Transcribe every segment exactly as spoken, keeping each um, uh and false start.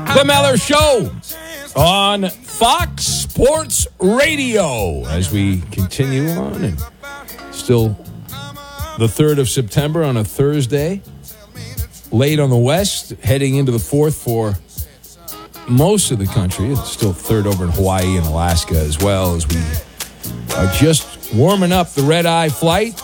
The Maller Show on Fox Sports Radio as we continue on, and still the third of September on a Thursday, late on the west, heading into the fourth for most of the country. It's still third over in Hawaii and Alaska as well, as we are just warming up the red-eye flight.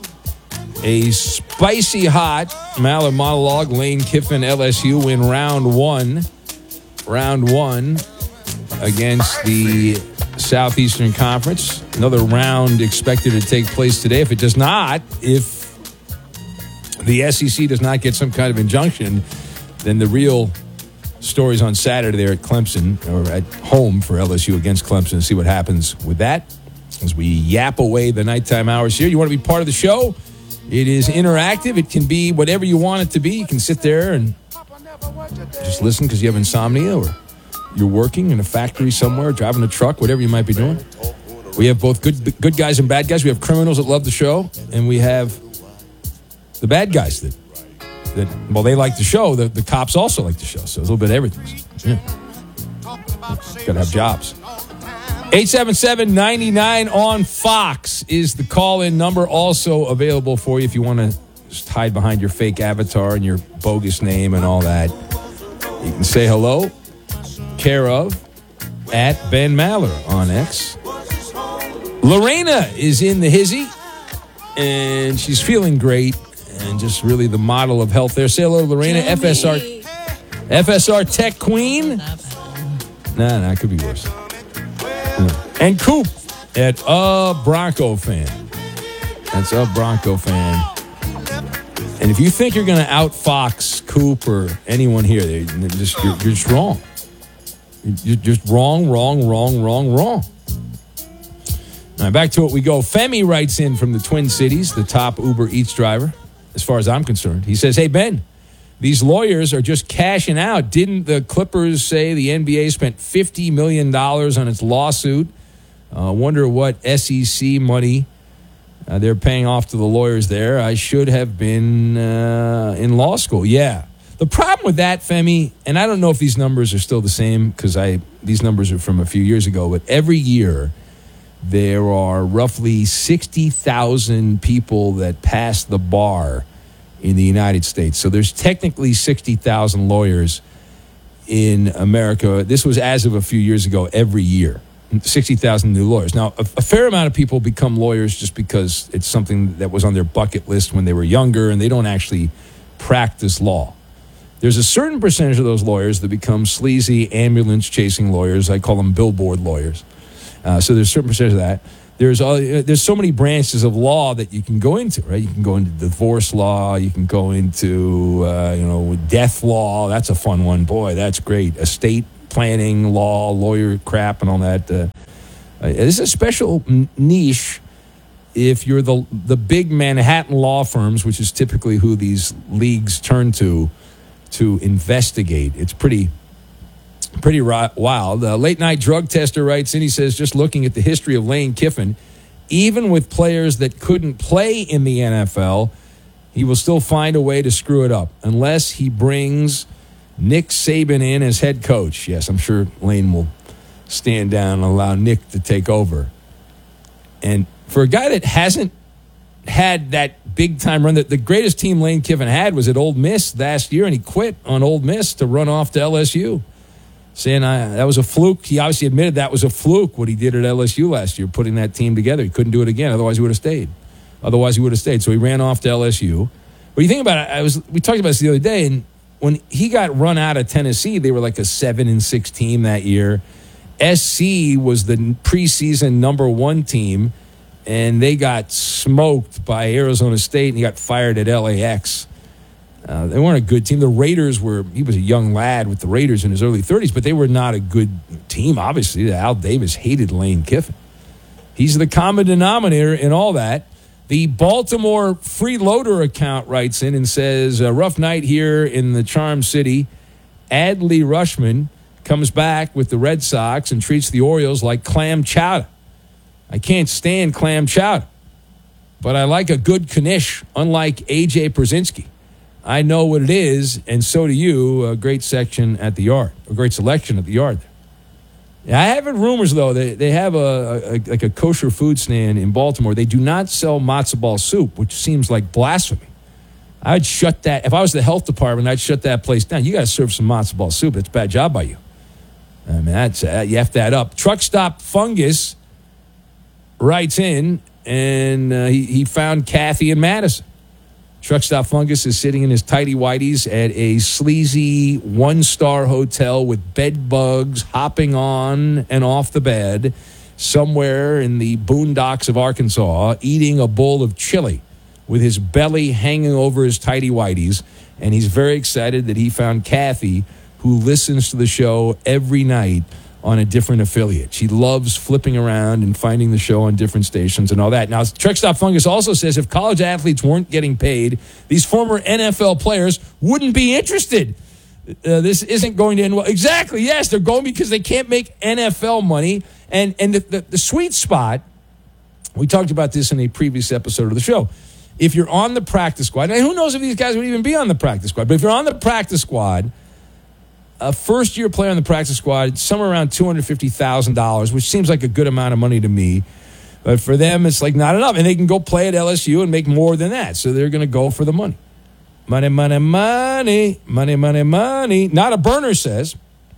A spicy hot Maller monologue. Lane Kiffin, L S U win round one. Round one against the Southeastern Conference. Another round expected to take place today. If it does not, if the S E C does not get some kind of injunction, then the real story's on Saturday there at Clemson, or at home for L S U against Clemson, see what happens with that as we yap away the nighttime hours here. You want to be part of the show? It is interactive. It can be whatever you want it to be. You can sit there and just listen because you have insomnia, or you're working in a factory somewhere, driving a truck, whatever you might be doing. We have both good good guys and bad guys. We have criminals that love the show, and we have the bad guys that, that well, they like the show. The, the cops also like the show, so it's a little bit of everything. Yeah. Got to have jobs. eight seven seven, nine nine on Fox is the call-in number, also available for you if you want to just hide behind your fake avatar and your bogus name and all that. You can say hello, care of, at Ben Maller on X. Lorena is in the hizzy, and she's feeling great, and just really the model of health there. Say hello to Lorena, F S R, F S R Tech Queen. Nah, nah, it could be worse. Yeah. And Coop at a Bronco fan. That's a Bronco fan. And if you think you're going to out-Fox Coop or anyone here, they just, you're, you're just wrong. You're just wrong, wrong, wrong, wrong, wrong. All right, back to it we go. Femi writes in from the Twin Cities, the top Uber Eats driver, as far as I'm concerned. He says, hey, Ben, these lawyers are just cashing out. Didn't the Clippers say the N B A spent fifty million dollars on its lawsuit? I uh, wonder what S E C money uh, they're paying off to the lawyers there. I should have been uh, in law school. Yeah. The problem with that, Femi, and I don't know if these numbers are still the same because I these numbers are from a few years ago, but every year there are roughly sixty thousand people that pass the bar in the United States. So there's technically sixty thousand lawyers in America. This was as of a few years ago, every year. sixty thousand new lawyers. Now, a, a fair amount of people become lawyers just because it's something that was on their bucket list when they were younger, and they don't actually practice law. There's a certain percentage of those lawyers that become sleazy ambulance-chasing lawyers. I call them billboard lawyers. Uh, so there's a certain percentage of that. There's all, there's so many branches of law that you can go into, right? You can go into divorce law. You can go into, uh, you know, death law. That's a fun one. Boy, that's great. Estate planning law, lawyer crap, and all that. Uh, uh, this is a special n- niche if you're the the big Manhattan law firms, which is typically who these leagues turn to to investigate. It's pretty pretty wild. Uh, late night drug tester writes in. He says, just looking at the history of Lane Kiffin, even with players that couldn't play in the N F L, he will still find a way to screw it up unless he brings Nick Saban in as head coach. Yes, I'm sure Lane will stand down and allow Nick to take over. And for a guy that hasn't had that big-time run, that the greatest team Lane Kiffin had was at Ole Miss last year, and he quit on Ole Miss to run off to L S U, saying I, that was a fluke. He obviously admitted that was a fluke, what he did at L S U last year, putting that team together. He couldn't do it again. Otherwise, he would have stayed. Otherwise, he would have stayed. So he ran off to L S U. But you think about it, I was we talked about this the other day, and when he got run out of Tennessee, they were like a seven and six team that year. S C was the preseason number one team, and they got smoked by Arizona State, and he got fired at L A X. Uh, they weren't a good team. The Raiders were, he was a young lad with the Raiders in his early thirties, but they were not a good team, obviously. Al Davis hated Lane Kiffin. He's the common denominator in all that. The Baltimore Freeloader account writes in and says, a rough night here in the Charm City. Adley Rushman comes back with the Red Sox and treats the Orioles like clam chowder. I can't stand clam chowder, but I like a good knish, unlike A J Pierzynski. I know what it is, and so do you. A great section at the yard, a great selection at the yard. Yeah, I have heard rumors, though, they, they have a, a like a kosher food stand in Baltimore. They do not sell matzo ball soup, which seems like blasphemy. I'd shut that. If I was the health department, I'd shut that place down. You got to serve some matzo ball soup. That's a bad job by you. I mean, that's, uh, you have that up. Truck Stop Fungus writes in, and uh, he, he found Kathy in Madison. Truck Stop Fungus is sitting in his tighty-whities at a sleazy one-star hotel with bed bugs hopping on and off the bed somewhere in the boondocks of Arkansas, eating a bowl of chili with his belly hanging over his tighty-whities. And he's very excited that he found Kathy, who listens to the show every night on a different affiliate. She loves flipping around and finding the show on different stations and all that. Now, Truck Stop Fungus also says if college athletes weren't getting paid, these former N F L players wouldn't be interested. Uh, this isn't going to end well. Exactly, yes, they're going because they can't make N F L money. And, and the, the, the sweet spot, we talked about this in a previous episode of the show. If you're on the practice squad, and who knows if these guys would even be on the practice squad, but if you're on the practice squad, a first-year player on the practice squad, somewhere around two hundred fifty thousand dollars, which seems like a good amount of money to me. But for them, it's like not enough. And they can go play at L S U and make more than that. So they're going to go for the money. Money, money, money. Money, money, money. Not a burner says,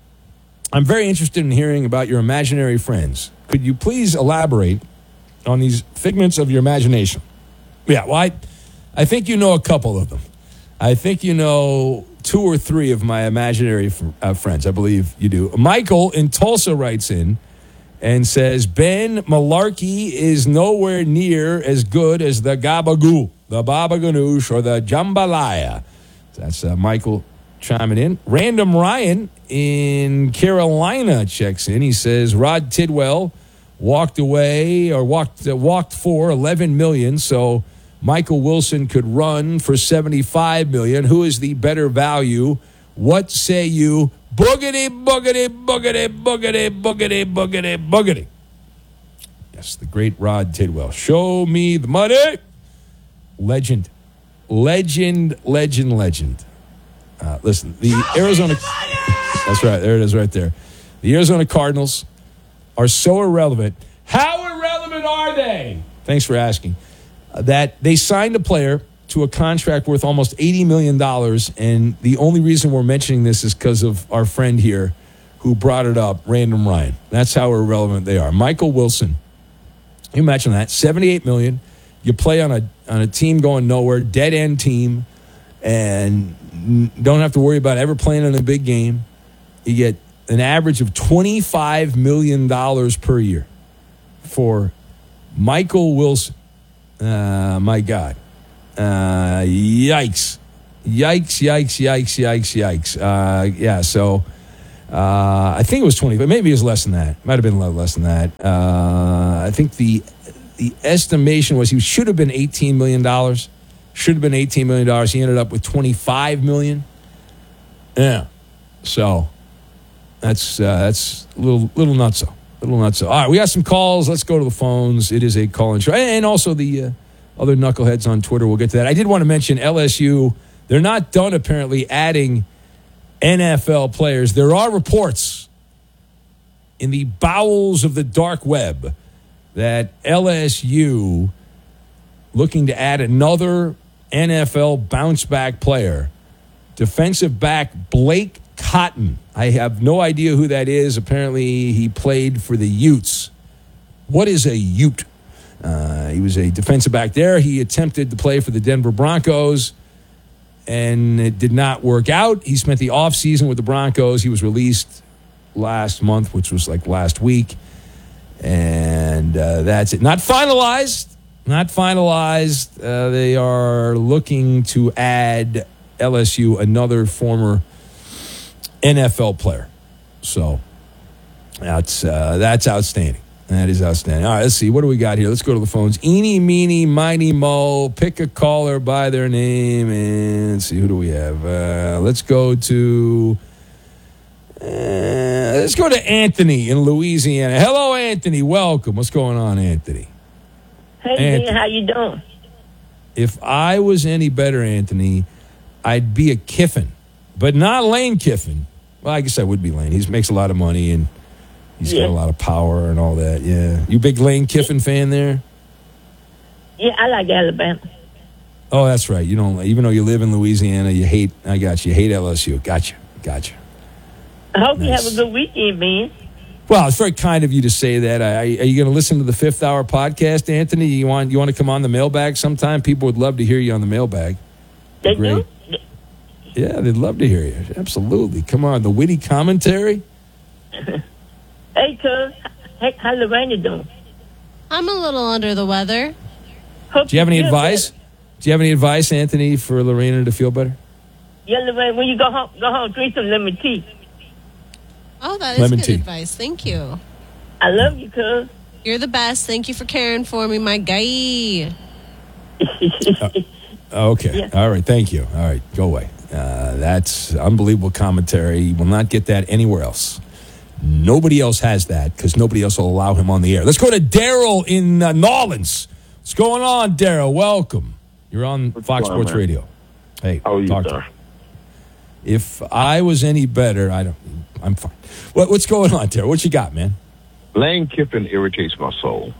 I'm very interested in hearing about your imaginary friends. Could you please elaborate on these figments of your imagination? Yeah, well, I, I think you know a couple of them. I think you know two or three of my imaginary f- uh, friends. I believe you do. Michael in Tulsa writes in and says, Ben Malarkey is nowhere near as good as the Gabagoo, the Baba Ganoush, or the Jambalaya. That's uh, Michael chiming in. Random Ryan in Carolina checks in. He says, Rod Tidwell walked away or walked uh, walked for eleven million dollars, so Michael Wilson could run for seventy-five million dollars. Who is the better value? What say you? Boogity, boogity, boogity, boogity, boogity, boogity, boogity. Yes, the great Rod Tidwell. Show me the money. Legend. Legend, legend, legend. Uh, listen, the Show Arizona... That's right. There it is right there. The Arizona Cardinals are so irrelevant. How irrelevant are they? Thanks for asking. That they signed a player to a contract worth almost eighty million dollars, and the only reason we're mentioning this is because of our friend here who brought it up, Random Ryan. That's how irrelevant they are. Michael Wilson, you imagine that, seventy-eight million dollars. You play on a on a team going nowhere, dead-end team, and don't have to worry about ever playing in a big game. You get an average of twenty-five million dollars per year for Michael Wilson. Uh, my God. Uh, yikes. Yikes, yikes, yikes, yikes, yikes. Uh, yeah, so uh, I think it was twenty, but maybe it was less than that. Might have been a lot less than that. Uh, I think the the estimation was he should have been eighteen million dollars. Should have been eighteen million dollars. He ended up with twenty-five million dollars. Yeah. So that's uh, that's a little, little nutso. Little nuts. All right, we got some calls. Let's go to the phones. It is a call-in show. And also the uh, other knuckleheads on Twitter. We'll get to that. I did want to mention L S U. They're not done, apparently, adding N F L players. There are reports in the bowels of the dark web that L S U looking to add another N F L bounce-back player, defensive back Blake Cotton. I have no idea who that is. Apparently, he played for the Utes. What is a Ute? Uh, he was a defensive back there. He attempted to play for the Denver Broncos, and it did not work out. He spent the offseason with the Broncos. He was released last month, which was like last week. And uh, that's it. Not finalized. Not finalized. Uh, they are looking to add L S U another former N F L player. So that's uh, that's outstanding. That is outstanding. All right, let's see. What do we got here? Let's go to the phones. Eeny, meeny, miny, mo. Pick a caller by their name and see, who do we have? Uh, let's go to uh, let's go to Anthony in Louisiana. Hello, Anthony. Welcome. What's going on, Anthony? Hey, Anthony. Man, how you doing? If I was any better, Anthony, I'd be a Kiffin, but not Lane Kiffin. Well, I guess I would be Lane. He makes a lot of money and he's yeah. got a lot of power and all that. Yeah, you big Lane Kiffin fan there? Yeah, I like Alabama. Oh, that's right. You don't, even though you live in Louisiana, you hate. I got you. You hate L S U. Gotcha. Gotcha. I hope nice. you have a good weekend, man. Well, it's very kind of you to say that. Are you going to listen to the Fifth Hour podcast, Anthony? You want you want to come on the mailbag sometime? People would love to hear you on the mailbag. They Great. do? Yeah, they'd love to hear you. Absolutely. Come on, the witty commentary. Hey, cuz. Hey, how Lorraine doing? I'm a little under the weather. Hope do you have any advice? Better. Do you have any advice, Anthony, for Lorena to feel better? Yeah, Lorraine, when you go home, go home, drink some lemon tea. Oh, that is lemon good tea. advice. Thank you. I love you, cuz. You're the best. Thank you for caring for me, my guy. uh, okay. Yeah. All right. Thank you. All right. Go away. Uh, that's unbelievable commentary. You will not get that anywhere else. Nobody else has that because nobody else will allow him on the air. Let's go to Daryl in uh, Nolens. What's going on, Daryl? Welcome. You're on What's Fox Sports on, Radio. Hey, how are you, talk sir? To me. If I was any better, I don't. I'm fine. What, what's going on, Daryl? What you got, man? Lane Kiffin irritates my soul.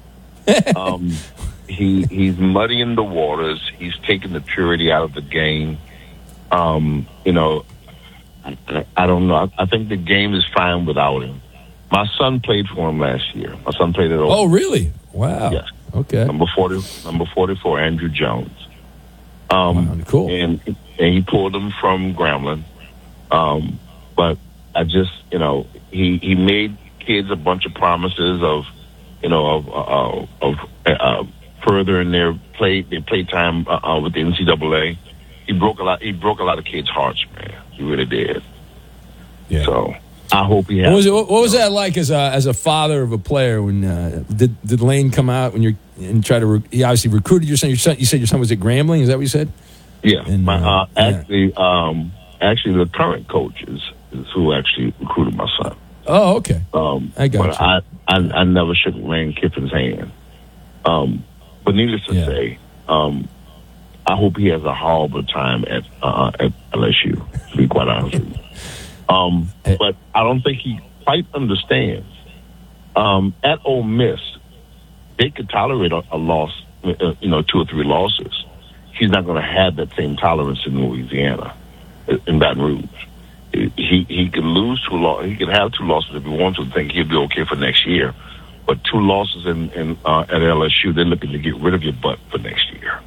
um, he he's muddying the waters. He's taking the purity out of the game. Um, you know, I, I don't know. I, I think the game is fine without him. My son played for him last year. My son played at Old. Oh, really? Wow. Yes. Okay. Number forty, number forty-four, Andrew Jones. Um, wow, cool. And and he pulled him from Grambling. Um, but I just, you know, he he made kids a bunch of promises of, you know, of uh, of uh, furthering their play their play time uh, uh, with the N C double A. He broke a lot. He broke a lot of kids' hearts, man. He really did. Yeah. So I hope he has. What was, it, what was that like as a as a father of a player? When uh, did did Lane come out when you're and try to? Re- he obviously recruited your son. Your son. You said your son was at Grambling. Is that what you said? Yeah. And, my, uh, uh, actually, yeah. um, actually, the current coach is, is who actually recruited my son. Oh, okay. Um, I got but you. I, I I never shook Lane Kiffin's hand. Um, but needless to yeah. say, um, I hope he has a horrible time at uh, at L S U. To be quite honest with you, um, hey. but I don't think he quite understands. Um, at Ole Miss, they could tolerate a, a loss, uh, you know, two or three losses. He's not going to have that same tolerance in Louisiana, in Baton Rouge. He he could lose two losses. He could have two losses if he wants to. Think he'll be okay for next year. But two losses in, in uh, at L S U, they're looking to get rid of your butt for next year.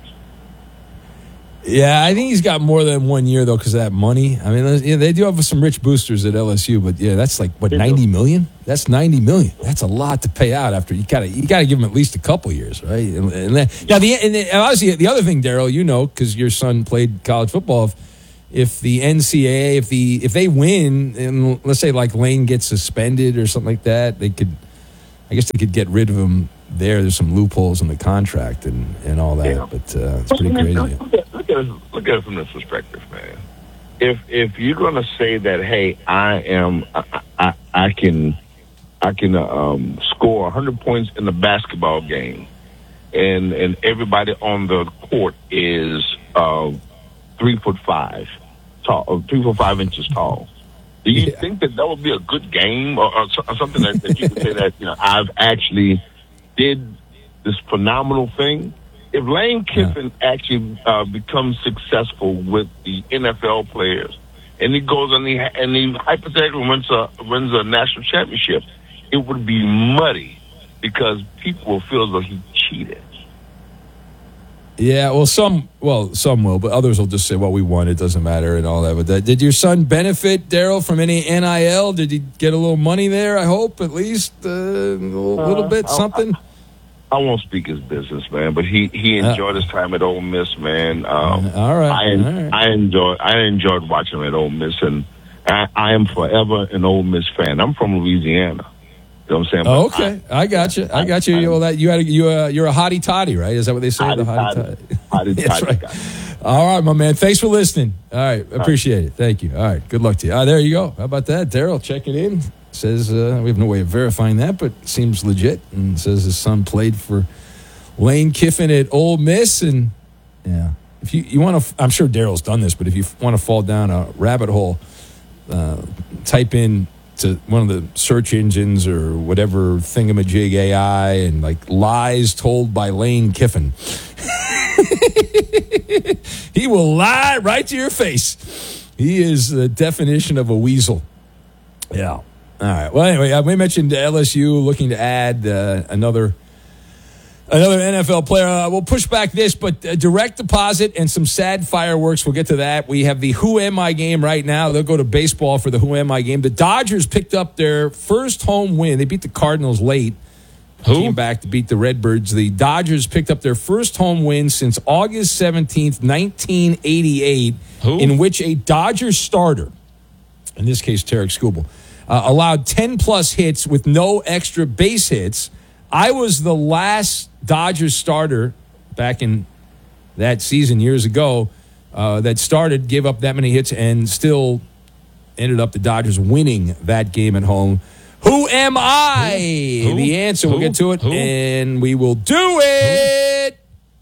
Yeah, I think he's got more than one year though because of that money. I mean, yeah, they do have some rich boosters at L S U, but yeah, that's like what they ninety do. million. That's ninety million. That's a lot to pay out after you gotta you gotta give him at least a couple years, right? And, and then, now the and the, obviously the other thing, Daryl, you know, because your son played college football. If, if the N C double A, if the if they win, and let's say like Lane gets suspended or something like that, they could, I guess they could get rid of him. There, there's some loopholes in the contract and, and all that, yeah. but uh, it's pretty crazy. Look at, look, at it, look at it from this perspective, man. If if you're going to say that, hey, I am, I, I, I can, I can um, score one hundred points in the basketball game, and and everybody on the court is uh, three foot five tall, three foot five inches tall. Do you yeah. think that that would be a good game or, or, or something that, that you could say that you know I've actually did this phenomenal thing? If Lane Kiffin yeah. actually uh, becomes successful with the N F L players, and he goes and he and he hypothetically wins a wins a national championship, it would be muddy because people will feel as though he cheated. Yeah, well, some well some will, but others will just say, "Well, we won; it doesn't matter," and all that. But that, did your son benefit, Daryl, from any N I L? Did he get a little money there? I hope at least uh, a little, uh, little bit, something. I, I won't speak his business, man, but he, he enjoyed uh, his time at Ole Miss, man. Um, all right, I, all right. I enjoyed I enjoyed watching him at Ole Miss, and I, I am forever an Ole Miss fan. I'm from Louisiana. You know what I'm saying? Oh, okay, I, I got you. I got you. You, that, you had a, you uh, you're a hottie toddy, right? Is that what they say? Hottie the hottie toddy. Hottie That's toddy. Right. All right, my man. Thanks for listening. All right, appreciate All right. it. Thank you. All right, good luck to you. Ah, there you go. How about that? Daryl checking in. Says uh, we have no way of verifying that, but seems legit. And says his son played for Lane Kiffin at Ole Miss, and yeah, if you, you want to, I'm sure Daryl's done this, but if you want to fall down a rabbit hole, uh, type in to one of the search engines or whatever thingamajig A I and like lies told by Lane Kiffin. He will lie right to your face. He is the definition of a weasel. Yeah. All right. Well, anyway, we mentioned L S U looking to add uh, another another N F L player. Uh, we'll push back this, but uh, direct deposit and some sad fireworks. We'll get to that. We have the Who Am I game right now. They'll go to baseball for the Who Am I game. The Dodgers picked up their first home win. They beat the Cardinals late. Who? Came back to beat the Redbirds. The Dodgers picked up their first home win since August seventeenth, nineteen eighty-eight, Who? in which a Dodgers starter, in this case Tarek Skubal, uh, allowed ten-plus hits with no extra base hits. I was the last Dodgers starter back in that season years ago uh, that started, gave up that many hits, and still ended up the Dodgers winning that game at home. Who am I? Who? The answer, Who? we'll get to it, Who? and we will do it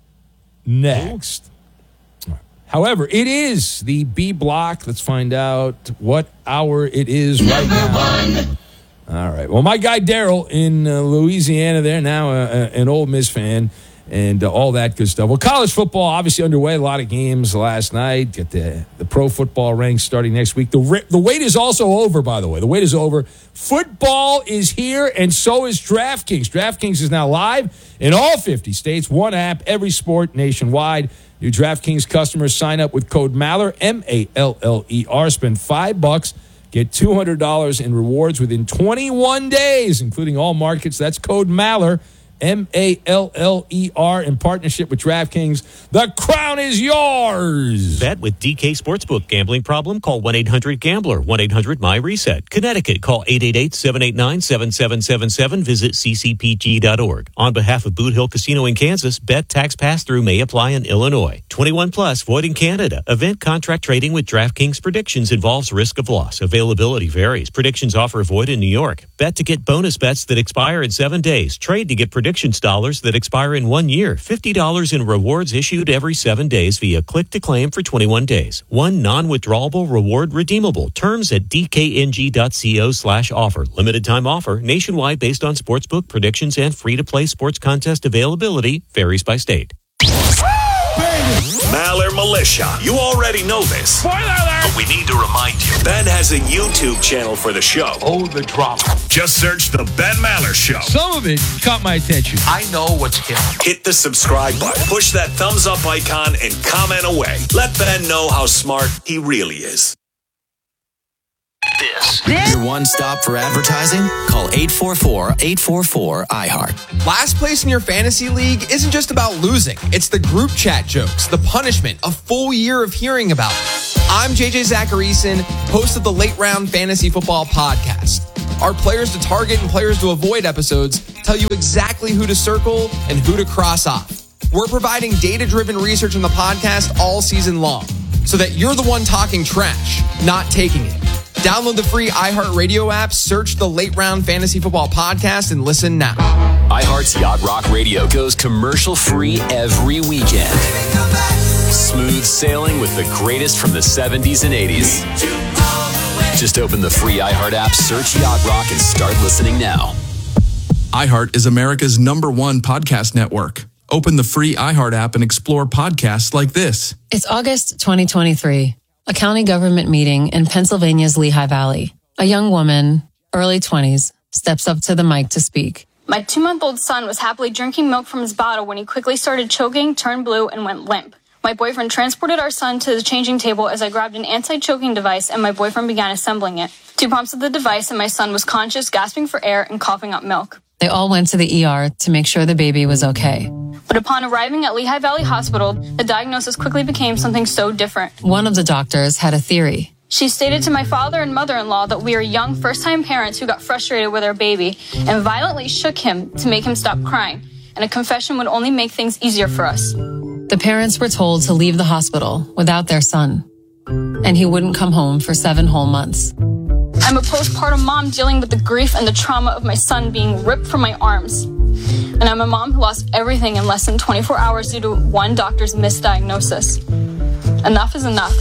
Who? next. Who? However, it is the B block. Let's find out what hour it is right now. All right. Well, my guy Daryl in uh, Louisiana there, now uh, an Ole Miss fan, and uh, all that good stuff. Well, college football obviously underway. A lot of games last night. Get the the pro football ranks starting next week. The the wait is also over, by the way. The wait is over. Football is here, and so is DraftKings. DraftKings is now live in all fifty states. One app, every sport nationwide. New DraftKings customers sign up with code Maller, M A L L E R. Spend five bucks. Get two hundred dollars in rewards within twenty-one days, including all markets. That's code Maller, M A L L E R, in partnership with DraftKings. The crown is yours. Bet with D K Sportsbook. Gambling problem? Call one eight hundred gambler, one eight hundred my reset. Connecticut, call eight eight eight, seven eight nine, seven seven seven seven. Visit c c p g dot org. On behalf of Boot Hill Casino in Kansas, bet tax pass-through may apply in Illinois. twenty-one plus, void in Canada. Event contract trading with DraftKings Predictions involves risk of loss. Availability varies. Predictions offer void in New York. Bet to get bonus bets that expire in seven days. Trade to get predictions dollars that expire in one year. fifty dollars in rewards issued every seven days via click to claim for twenty-one days. One non-withdrawable reward redeemable. Terms at dkng.co slash offer. Limited time offer. Nationwide based on sportsbook predictions and free-to-play sports contest availability. Varies by state. Maller Militia. You already know this. Spoiler alert! But we need to remind you. Ben has a YouTube channel for the show. Oh, the drama. Just search The Ben Maller Show. Some of it caught my attention. I know what's hip. Hit the subscribe button. Push that thumbs up icon and comment away. Let Ben know how smart he really is. This. Your one stop for advertising? Call eight four four, eight four four, I heart. Last place in your fantasy league isn't just about losing. It's the group chat jokes, the punishment, a full year of hearing about it. I'm J J Zacharyson, host of the Late Round Fantasy Football Podcast. Our players to target and players to avoid episodes tell you exactly who to circle and who to cross off. We're providing data-driven research in the podcast all season long so that you're the one talking trash, not taking it. Download the free iHeartRadio app, search the Late Round Fantasy Football Podcast, and listen now. iHeart's Yacht Rock Radio goes commercial-free every weekend. Smooth sailing with the greatest from the seventies and eighties. Just open the free iHeart app, search Yacht Rock, and start listening now. iHeart is America's number one podcast network. Open the free iHeart app and explore podcasts like this. It's August twenty twenty-three. A county government meeting in Pennsylvania's Lehigh Valley. A young woman, early twenties, steps up to the mic to speak. My two-month-old son was happily drinking milk from his bottle when he quickly started choking, turned blue, and went limp. My boyfriend transported our son to the changing table as I grabbed an anti-choking device and my boyfriend began assembling it. Two pumps of the device and my son was conscious, gasping for air, and coughing up milk. They all went to the E R to make sure the baby was okay. But upon arriving at Lehigh Valley Hospital, the diagnosis quickly became something so different. One of the doctors had a theory. She stated to my father and mother-in-law that we are young first-time parents who got frustrated with our baby and violently shook him to make him stop crying. And a confession would only make things easier for us. The parents were told to leave the hospital without their son, and he wouldn't come home for seven whole months. I'm a postpartum mom dealing with the grief and the trauma of my son being ripped from my arms. And I'm a mom who lost everything in less than twenty-four hours due to one doctor's misdiagnosis. Enough is enough.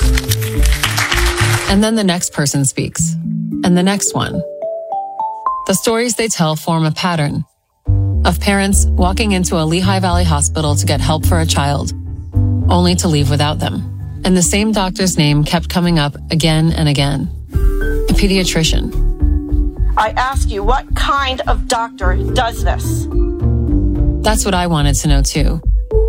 And then the next person speaks. And the next one. The stories they tell form a pattern of parents walking into a Lehigh Valley hospital to get help for a child, only to leave without them. And the same doctor's name kept coming up again and again. A pediatrician. I ask you, what kind of doctor does this? That's what I wanted to know too.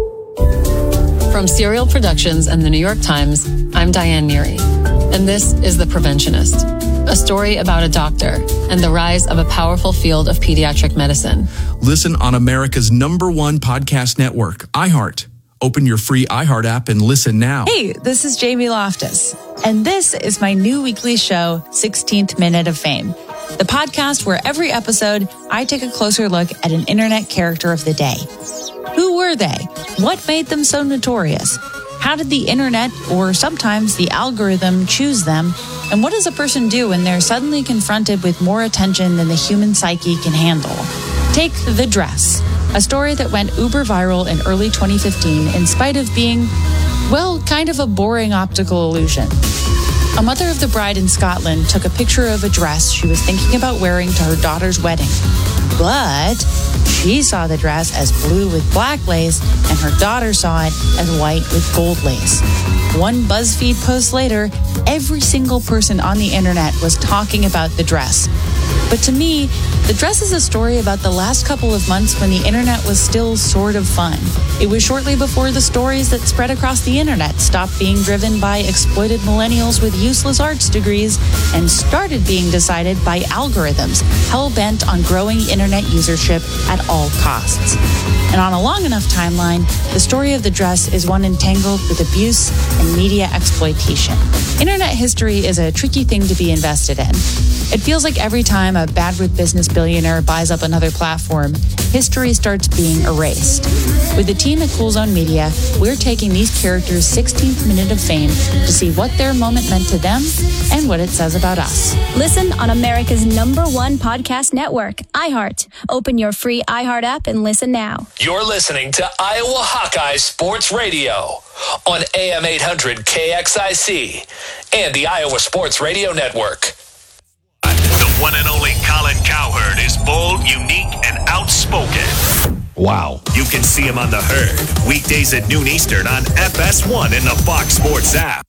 From Serial Productions and the New York Times, I'm Diane Neary. And this is The Preventionist, a story about a doctor and the rise of a powerful field of pediatric medicine. Listen on America's number one podcast network, iHeart. Open your free iHeart app and listen now. Hey, this is Jamie Loftus, and this is my new weekly show, sixteenth Minute of Fame, the podcast where every episode I take a closer look at an internet character of the day. Who were they? What made them so notorious? How did the internet, or sometimes the algorithm, choose them? And what does a person do when they're suddenly confronted with more attention than the human psyche can handle? Take The Dress, a story that went uber viral in early twenty fifteen in spite of being, well, kind of a boring optical illusion. A mother of the bride in Scotland took a picture of a dress she was thinking about wearing to her daughter's wedding. But she saw the dress as blue with black lace, and her daughter saw it as white with gold lace. One BuzzFeed post later, every single person on the internet was talking about the dress. But to me, the dress is a story about the last couple of months when the internet was still sort of fun. It was shortly before the stories that spread across the internet stopped being driven by exploited millennials with useless arts degrees and started being decided by algorithms hell-bent on growing internet usership at all costs. And on a long enough timeline, the story of the dress is one entangled with abuse and media exploitation. Internet history is a tricky thing to be invested in. It feels like every time a bad with business billionaire buys up another platform, history starts being erased. With the team at Cool Zone Media, we're taking these characters' sixteenth minute of fame to see what their moment meant to them and what it says about us. Listen on America's number one podcast network, iHeart. Open your free iHeart app and listen now. You're listening to Iowa Hawkeye Sports Radio on A M eight hundred K X I C and the Iowa Sports Radio Network. The one and only Colin Cowherd is bold, unique, and outspoken. Wow. You can see him on The Herd, weekdays at noon Eastern on F S one and the Fox Sports app.